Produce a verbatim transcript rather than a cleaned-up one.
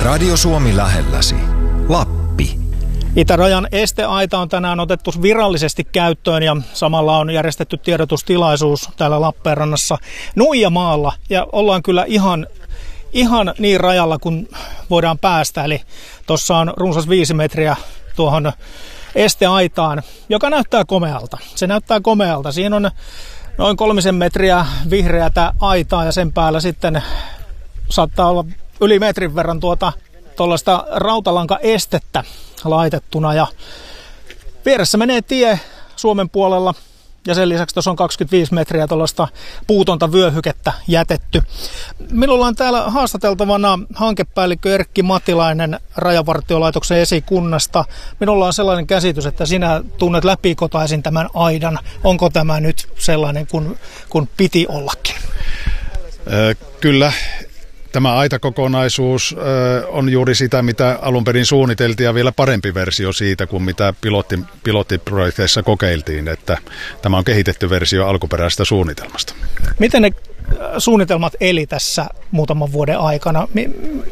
Radio Suomi lähelläsi. Lappi. Itärajan esteaita on tänään otettu virallisesti käyttöön ja samalla on järjestetty tiedotustilaisuus täällä Lappeenrannassa Nuijamaalla. Ja ollaan kyllä ihan, ihan niin rajalla kuin voidaan päästä. Eli tuossa on runsas viisi metriä tuohon esteaitaan, joka näyttää komealta. Se näyttää komealta. Siinä on noin kolmisen metriä vihreätä aitaa ja sen päällä sitten saattaa olla yli metrin verran tuota tuollaista rautalankaestettä laitettuna. Ja vieressä menee tie Suomen puolella ja sen lisäksi tuossa on kaksikymmentäviisi metriä tuollaista puutonta vyöhykettä jätetty. Minulla on täällä haastateltavana hankepäällikkö Erkki Matilainen Rajavartiolaitoksen esikunnasta. Minulla on sellainen käsitys, että sinä tunnet läpikotaisin tämän aidan. Onko tämä nyt sellainen kuin, kuin piti ollakin? Äh, kyllä. Tämä aitakokonaisuus on juuri sitä, mitä alun perin suunniteltiin ja vielä parempi versio siitä kuin mitä pilotti, pilottiprojekteissa kokeiltiin, että tämä on kehitetty versio alkuperäisestä suunnitelmasta. Miten ne suunnitelmat eli tässä muutaman vuoden aikana?